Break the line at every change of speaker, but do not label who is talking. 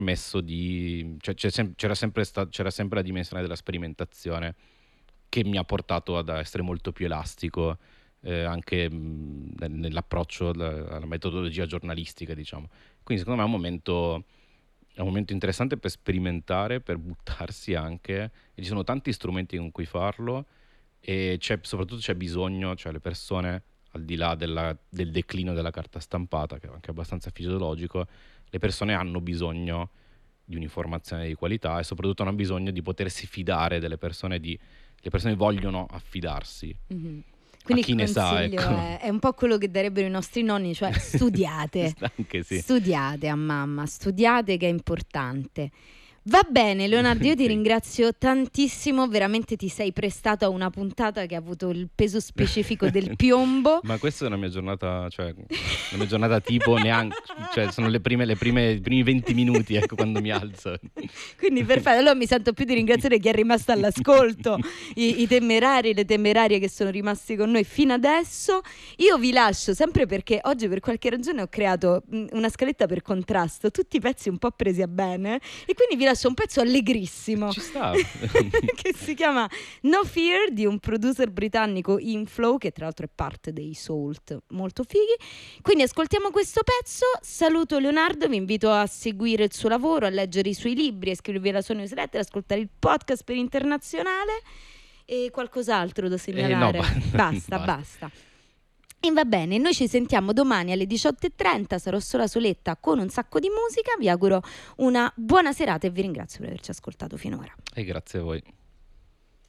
permesso di... Cioè, c'era sempre la dimensione della sperimentazione che mi ha portato ad essere molto più elastico anche nell'approccio alla metodologia giornalistica, diciamo. Quindi secondo me è un momento interessante per sperimentare, per buttarsi anche, e ci sono tanti strumenti con cui farlo, e soprattutto c'è bisogno, cioè le persone, al di là del declino della carta stampata, che è anche abbastanza fisiologico, le persone hanno bisogno di un'informazione di qualità e soprattutto hanno bisogno di potersi fidare delle persone, le persone vogliono affidarsi
Mm-hmm.
a
Quindi
chi
il
ne sa,
consiglio
ecco.
è un po' quello che darebbero i nostri nonni, cioè studiate,
Anche sì.
studiate a mamma, studiate che è importante. Va bene Leonardo, io ti
Sì.
ringrazio tantissimo, veramente ti sei prestato a una puntata che ha avuto il peso specifico del piombo.
Ma questa è una mia giornata, cioè la mia giornata tipo neanche, cioè sono i primi 20 minuti, ecco, quando mi alzo.
Quindi perfetto, allora mi sento più di ringraziare chi è rimasto all'ascolto, i temerari, le temerarie che sono rimasti con noi fino adesso. Io vi lascio sempre perché oggi per qualche ragione ho creato una scaletta per contrasto, tutti i pezzi un po' presi a bene, e quindi vi lascio un pezzo allegrissimo.
Ci sta.
Che si chiama No Fear, di un producer britannico, Inflow, che tra l'altro è parte dei Salt, molto fighi. Quindi ascoltiamo questo pezzo. Saluto Leonardo, vi invito a seguire il suo lavoro, a leggere i suoi libri, a iscrivervi alla sua newsletter, ascoltare il podcast per Internazionale. E qualcos'altro da segnalare?
No,
basta. E va bene, noi ci sentiamo domani alle 18:30, sarò sola soletta con un sacco di musica, vi auguro una buona serata e vi ringrazio per averci ascoltato finora.
E grazie a voi.